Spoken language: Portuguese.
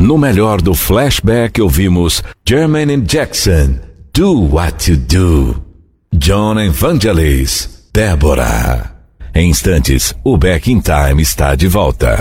No melhor do flashback ouvimos Jermaine Jackson, Do What You Do. John Evangelis, Débora. Em instantes, o Back in Time está de volta.